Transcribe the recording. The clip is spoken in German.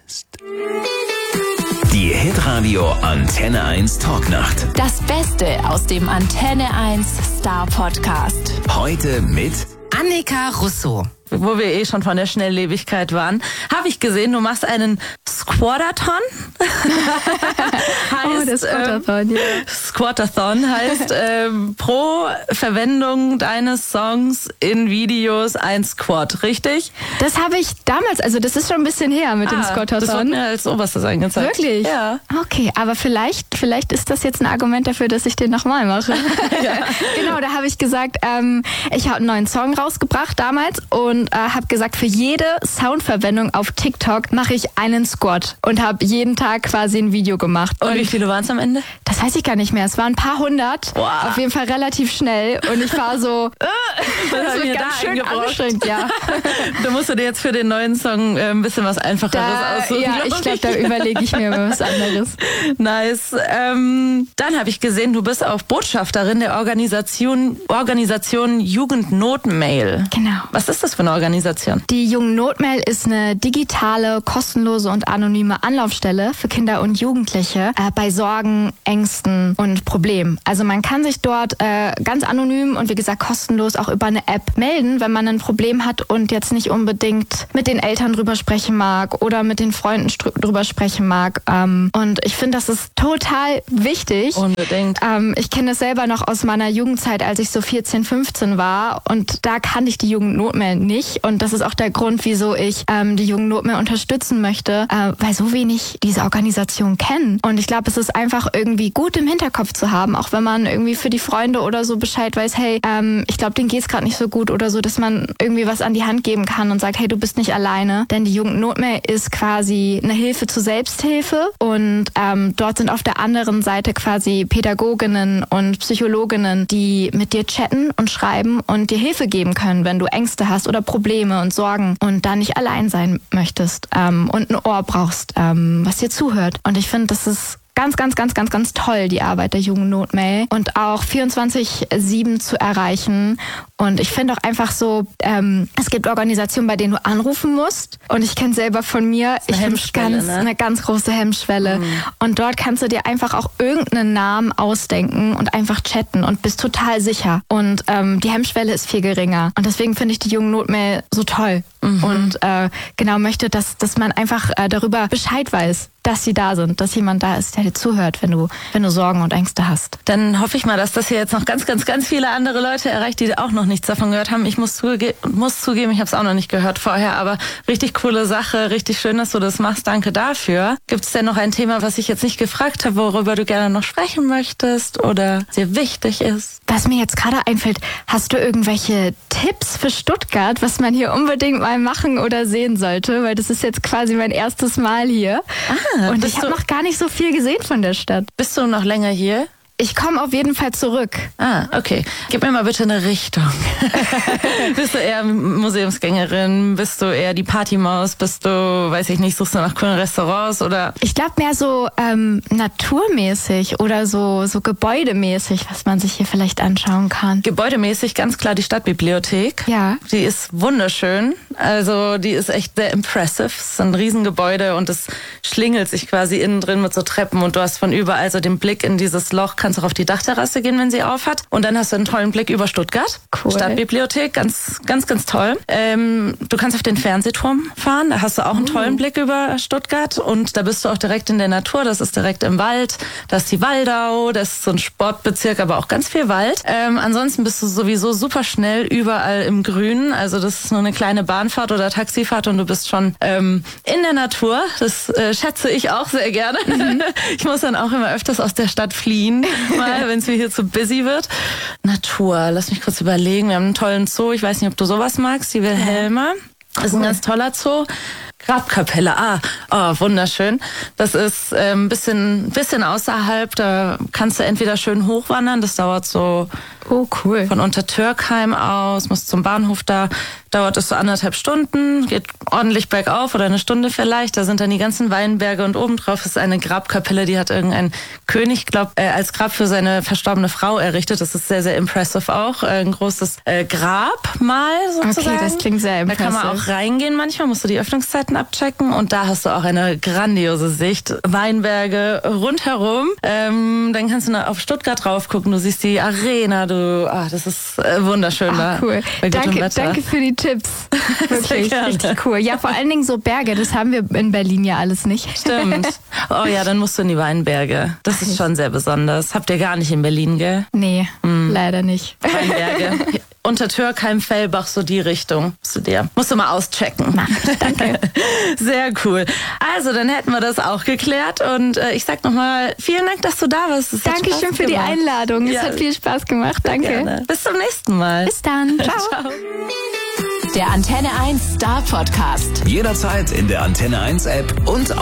Die Hitradio Antenne 1 Talknacht. Das Beste aus dem Antenne 1 Star Podcast. Heute mit Annika Russo. Wo wir schon von der Schnelllebigkeit waren, habe ich gesehen, du machst einen Squattathon. Das Squattathon, ja. Squattathon heißt pro Verwendung deines Songs in Videos ein Squat, richtig? Das habe ich damals, also das ist schon ein bisschen her mit dem Squattathon. Das wurde mir als Oberstes angezeigt. Wirklich? Ja. Okay, aber vielleicht ist das jetzt ein Argument dafür, dass ich den nochmal mache. Ja. Genau, da habe ich gesagt, ich habe einen neuen Song rausgebracht damals und habe gesagt, für jede Soundverwendung auf TikTok mache ich einen Squat und habe jeden Tag quasi ein Video gemacht. Und wie viele waren es am Ende? Das weiß ich gar nicht mehr. Es waren ein paar hundert. Wow. Auf jeden Fall relativ schnell. Und ich war so, das wird ganz schön anstrengend, ja. Da musst du dir jetzt für den neuen Song ein bisschen was Einfacheres aussuchen. Ja, ich glaube, da überlege ich mir was anderes. Nice. Dann habe ich gesehen, du bist auch Botschafterin der Organisation Jugendnotmail. Genau. Was ist das für eine Organisation? Die Jugendnotmail ist eine digitale, kostenlose und anonyme Anlaufstelle für Kinder und Jugendliche bei Sorgen, Ängsten und Problemen. Also man kann sich dort ganz anonym und wie gesagt kostenlos auch über eine App melden, wenn man ein Problem hat und jetzt nicht unbedingt mit den Eltern drüber sprechen mag oder mit den Freunden drüber sprechen mag. Und ich finde, das ist total wichtig. Unbedingt. Ich kenne es selber noch aus meiner Jugendzeit, als ich so 14, 15 war und da kannte ich die Jugendnotmail nicht. Und das ist auch der Grund, wieso ich die Jugendnotmail unterstützen möchte, weil so wenig diese Organisation kennen. Und ich glaube, es ist einfach irgendwie gut im Hinterkopf zu haben, auch wenn man irgendwie für die Freunde oder so Bescheid weiß, hey, ich glaube, denen geht's gerade nicht so gut oder so, dass man irgendwie was an die Hand geben kann und sagt, hey, du bist nicht alleine. Denn die Jugendnotmail ist quasi eine Hilfe zur Selbsthilfe und dort sind auf der anderen Seite quasi Pädagoginnen und Psychologinnen, die mit dir chatten und schreiben und dir Hilfe geben können, wenn du Ängste hast oder Probleme und Sorgen und da nicht allein sein möchtest und ein Ohr brauchst, was dir zuhört. Und ich finde, das ist ganz, ganz, ganz, ganz, ganz toll, die Arbeit der Jugendnotmail und auch 24/7 zu erreichen. Und ich finde auch einfach so, es gibt Organisationen, bei denen du anrufen musst. Und ich kenne selber von mir, ich finde eine ganz große Hemmschwelle. Und dort kannst du dir einfach auch irgendeinen Namen ausdenken und einfach chatten und bist total sicher. Und die Hemmschwelle ist viel geringer. Und deswegen finde ich die Jugendnotmail so toll. Und genau möchte, dass man einfach darüber Bescheid weiß, dass sie da sind, dass jemand da ist, der dir zuhört, wenn du Sorgen und Ängste hast. Dann hoffe ich mal, dass das hier jetzt noch ganz, ganz, ganz viele andere Leute erreicht, die auch noch nichts davon gehört haben. Ich muss zugeben, ich habe es auch noch nicht gehört vorher, aber richtig coole Sache, richtig schön, dass du das machst. Danke dafür. Gibt es denn noch ein Thema, was ich jetzt nicht gefragt habe, worüber du gerne noch sprechen möchtest oder sehr wichtig ist? Was mir jetzt gerade einfällt, hast du irgendwelche Tipps für Stuttgart, was man hier unbedingt mal machen oder sehen sollte? Weil das ist jetzt quasi mein erstes Mal hier. Und ich habe noch gar nicht so viel gesehen von der Stadt. Bist du noch länger hier? Ich komme auf jeden Fall zurück. Okay. Gib mir mal bitte eine Richtung. Bist du eher Museumsgängerin? Bist du eher die Partymaus? Bist du, weiß ich nicht, suchst du nach coolen Restaurants oder? Ich glaube mehr so naturmäßig oder so gebäudemäßig, was man sich hier vielleicht anschauen kann. Gebäudemäßig ganz klar die Stadtbibliothek. Ja. Die ist wunderschön. Also die ist echt sehr impressive. Es ist ein Riesengebäude und es schlingelt sich quasi innen drin mit so Treppen und du hast von überall so den Blick in dieses Loch. Kannst auch auf die Dachterrasse gehen, wenn sie auf hat. Und dann hast du einen tollen Blick über Stuttgart. Cool. Stadtbibliothek, ganz, ganz, ganz toll. Du kannst auf den Fernsehturm fahren. Da hast du auch einen tollen Blick über Stuttgart. Und da bist du auch direkt in der Natur. Das ist direkt im Wald. Da ist die Waldau. Das ist so ein Sportbezirk, aber auch ganz viel Wald. Ansonsten bist du sowieso super schnell überall im Grünen. Also das ist nur eine kleine Bahnfahrt oder Taxifahrt und du bist schon in der Natur. Das schätze ich auch sehr gerne. Ich muss dann auch immer öfters aus der Stadt fliehen. Mal, wenn es mir hier zu busy wird. Natur, lass mich kurz überlegen. Wir haben einen tollen Zoo. Ich weiß nicht, ob du sowas magst. Die Wilhelma. Das ist ein ganz toller Zoo. Grabkapelle, wunderschön. Das ist ein bisschen außerhalb, da kannst du entweder schön hochwandern, das dauert so Oh, cool. Von Untertürkheim aus, musst zum Bahnhof da, dauert es so 1,5 Stunden, geht ordentlich bergauf oder 1 Stunde vielleicht. Da sind dann die ganzen Weinberge und obendrauf ist eine Grabkapelle, die hat irgendein König, als Grab für seine verstorbene Frau errichtet. Das ist sehr, sehr impressive auch. Ein großes Grabmal sozusagen. Okay, das klingt sehr impressive. Da kann man auch reingehen manchmal, musst du die Öffnungszeiten abchecken und da hast du auch eine grandiose Sicht. Weinberge rundherum. Dann kannst du auf Stuttgart drauf gucken, du siehst die Arena, das ist wunderschön da. Cool. Danke für die Tipps. Wirklich, richtig cool. Ja, vor allen Dingen so Berge, das haben wir in Berlin ja alles nicht. Stimmt. Oh ja, dann musst du in die Weinberge. Das ist schon sehr besonders. Habt ihr gar nicht in Berlin, gell? Nee, leider nicht. Weinberge. Untertürkheim, Fellbach, so die Richtung. Musst du mal auschecken. Danke. Sehr cool. Also, dann hätten wir das auch geklärt. Und ich sag nochmal, vielen Dank, dass du da warst. Dankeschön für die Einladung. Es hat viel Spaß gemacht. Danke. Gerne. Bis zum nächsten Mal. Bis dann. Ciao. Der Antenne 1 Star Podcast. Jederzeit in der Antenne 1 App und